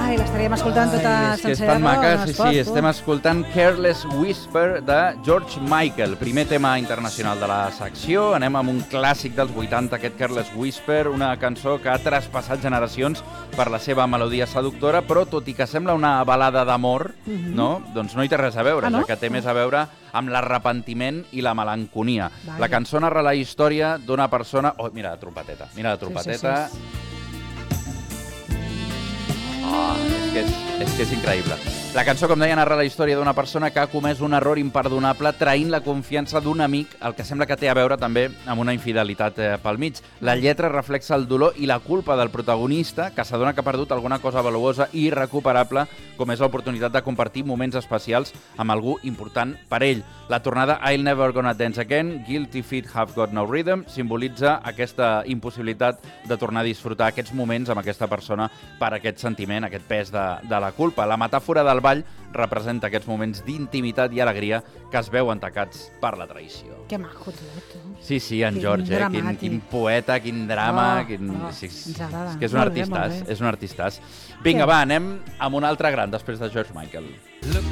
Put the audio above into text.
Ai, l'estaríem escoltant tota És que és sencera. tan maca, sí, estem escoltant Careless Whisper de George Michael, primer tema internacional de la secció. Anem amb un clàssic dels 80, aquest Careless Whisper, una cançó que ha traspassat generacions per la seva melodia seductora, però tot i que sembla una balada d'amor, no? Doncs no hi té res a veure, ja que té més a veure amb l'arrepentiment i la melanconia. La cançó narra la història d'una persona... Oh, mira la trompeteta, Oh, és que és increïble. La cançó, com deia, narra la història d'una persona que ha comès un error imperdonable traint la confiança d'un amic, el que sembla que té a veure també amb una infidelitat pel mig. La lletra reflexa el dolor i la culpa del protagonista, que s'adona que ha perdut alguna cosa valuosa i irrecuperable, com és l'oportunitat de compartir moments especials amb algú important per ell. La tornada I'll Never Gonna Dance Again, Guilty Feet Have Got No Rhythm, simbolitza aquesta impossibilitat de tornar a disfrutar aquests moments amb aquesta persona per aquest sentiment, aquest pes de la culpa. La metàfora del ball representa aquests moments d'intimitat i alegria que es veuen tacats per la traïció. Que maco tot. Sí, en George, quin poeta, quin drama... És que és un artistàs, és un artistàs. Vinga, va, anem amb un altre gran després de George Michael.